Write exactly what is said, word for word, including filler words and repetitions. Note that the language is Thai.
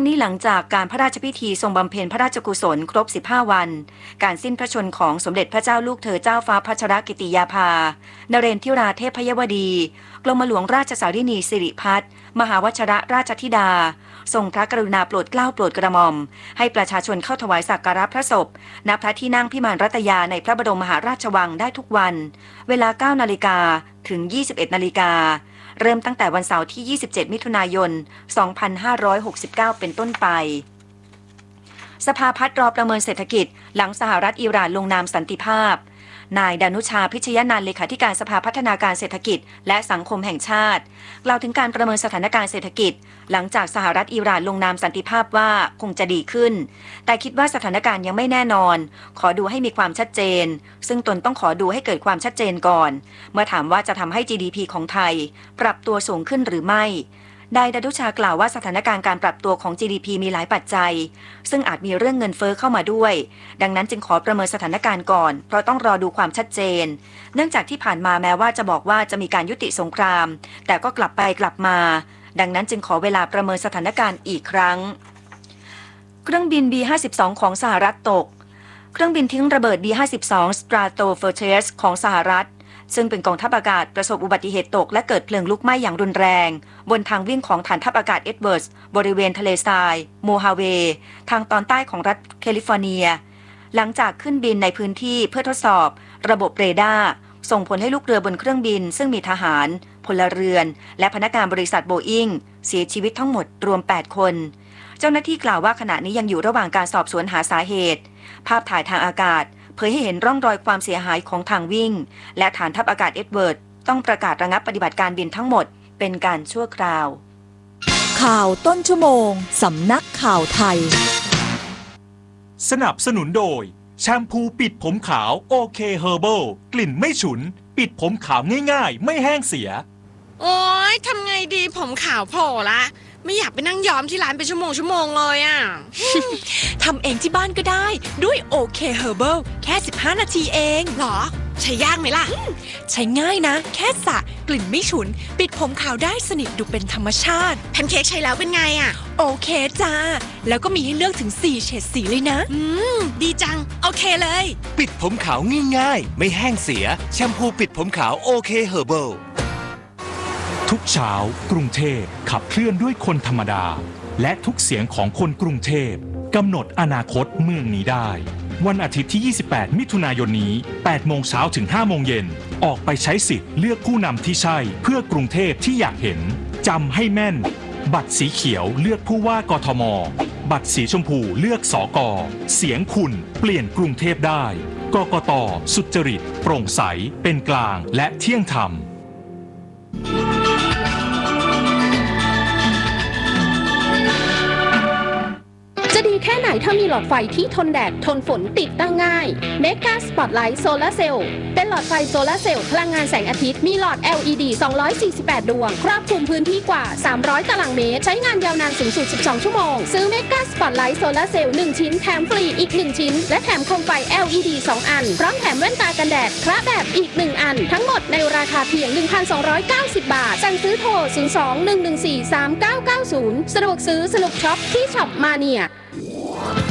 นี้หลังจากการพระราชพิธีทรงบำเพ็ญพระราชกุศลครบสิบห้าวันการสิ้นพระชนม์ของสมเด็จพระเจ้าลูกเธอเจ้าฟ้าพัชรกิติยาภานเรนทิราเทพยวดีกรมหลวงราชสารินีสิริพัฒน์มหาวชรราชธิดาทรงพระกรุณาโปรดเกล้าโปรดกระหม่อมให้ประชาชนเข้าถวายสักการะพระศพณพระที่นั่งพิมานรัตยาในพระบรมมหาราชวังได้ทุกวันเวลา เก้านาฬิกา ถึง ยี่สิบเอ็ดนาฬิกาเริ่มตั้งแต่วันเสาร์ที่ ยี่สิบเจ็ดมิถุนายน สองพันห้าร้อยหกสิบเก้า เป็นต้นไปสภาพัฒน์รอประเมินเศรษฐกิจหลังสหรัฐอิหร่านลงนามสันติภาพนายดานุชาพิชยนันท์เลขาธิการสภาพัฒนาการเศรษฐกิจและสังคมแห่งชาติกล่าวถึงการประเมินสถานการณ์เศรษฐกิจหลังจากสหรัฐอิหร่านลงนามสันติภาพว่าคงจะดีขึ้นแต่คิดว่าสถานการณ์ยังไม่แน่นอนขอดูให้มีความชัดเจนซึ่งตนต้องขอดูให้เกิดความชัดเจนก่อนเมื่อถามว่าจะทำให้ จี ดี พี ของไทยปรับตัวสูงขึ้นหรือไม่นายดานุชากล่าวว่าสถานการณ์การปรับตัวของ จี ดี พี มีหลายปัจจัยซึ่งอาจมีเรื่องเงินเฟ้อเข้ามาด้วยดังนั้นจึงขอประเมินสถานการณ์ก่อนเพราะต้องรอดูความชัดเจนเนื่องจากที่ผ่านมาแม้ว่าจะบอกว่าจะมีการยุติสงครามแต่ก็กลับไปกลับมาดังนั้นจึงขอเวลาประเมินสถานการณ์อีกครั้งเครื่องบิน บี ห้าสิบสอง ของสหรัฐตกเครื่องบินทิ้งระเบิด บี ห้าสิบสอง Stratofortress ของสหรัฐซึ่งเป็นกองทัพอากาศประสบอุบัติเหตุตกและเกิดเพลิงลุกไหม้อย่างรุนแรงบนทางวิ่งของฐานทัพอากาศเอ็ดเวิร์ดบริเวณทะเลทรายโมฮาเวย์ทางตอนใต้ของรัฐแคลิฟอร์เนียหลังจากขึ้นบินในพื้นที่เพื่อทดสอบระบบเรดาร์ส่งผลให้ลูกเรือบนเครื่องบินซึ่งมีทหารพลเรือนและพนักงานบริษัทโบอิงเสียชีวิตทั้งหมดรวมแปดคนเจ้าหน้าที่กล่าวว่าขณะนี้ยังอยู่ระหว่างการสอบสวนหาสาเหตุภาพถ่ายทางอากาศเผยให้เห็นร่องรอยความเสียหายของทางวิ่งและฐานทัพอากาศเอ็ดเวิร์ดต้องประกาศระงับปฏิบัติการบินทั้งหมดเป็นการชั่วคราวข่าวต้นชั่วโมงสำนักข่าวไทยสนับสนุนโดยแชมพูปิดผมขาวโอเคเฮอร์เบิลกลิ่นไม่ฉุนปิดผมขาวง่ายๆไม่แห้งเสียโอ๊ยทำไงดีผมขาวโผล่ละไม่อยากไปนั่งย้อมที่ร้านเป็นชั่วโมงชั่วโมงเลยอ่ะทำเองที่บ้านก็ได้ด้วยโอเคเฮอร์เบิลแค่สิบห้านาทีเองหรอใช้ยากไหมล่ะใช้ง่ายนะแค่สระกลิ่นไม่ฉุนปิดผมขาวได้สนิทดูเป็นธรรมชาติแพนเค้กใช้แล้วเป็นไงอ่ะโอเคจ้าแล้วก็มีให้เลือกถึงสี่เฉดสีเลยนะอืมดีจังโอเคเลยปิดผมขาวง่ายๆไม่แห้งเสียแชมพูปิดผมขาวโอเคเฮอร์เบิลทุกเช้ากรุงเทพขับเคลื่อนด้วยคนธรรมดาและทุกเสียงของคนกรุงเทพกำหนดอนาคตเมืองนี้ได้วันอาทิตย์ที่ยี่สิบแปดมิถุนายนนี้แปดโมงเช้าถึงห้าโมงเย็นออกไปใช้สิทธิ์เลือกผู้นำที่ใช่เพื่อกรุงเทพที่อยากเห็นจำให้แม่นบัตรสีเขียวเลือกผู้ว่ากทมบัตรสีชมพูเลือกสกเสียงคุณเปลี่ยนกรุงเทพได้กกต.สุจริตโปร่งใสเป็นกลางและเที่ยงธรรมจะดีแค่ไหนถ้ามีหลอดไฟที่ทนแดดทนฝนติดตั้งง่าย Mega Spotlight Solar Cell เป็นหลอดไฟโซลาร์เซลล์พลังงานแสงอาทิตย์มีหลอด แอล อี ดี สองร้อยสี่สิบแปด ดวงครอบคลุมพื้นที่กว่าสามร้อยตารางเมตรใช้งานยาวนานสูงสุดสิบสองชั่วโมงซื้อ Mega Spotlight Solar Cell หนึ่งชิ้นแถมฟรีอีกหนึ่งชิ้นและแถมโคมไฟ แอล อี ดี สองอันพร้อมแถมแว่นตากันแดดคละแบบอีกหนึ่งอันทั้งหมดในราคาเพียง หนึ่งพันสองร้อยเก้าสิบ บาทสั่งซื้อโทรศูนย์ สอง หนึ่ง หนึ่ง สี่ สาม เก้า เก้า ศูนย์สะดวกซื้อสนุกช็อปที่ช็อปมาเนีย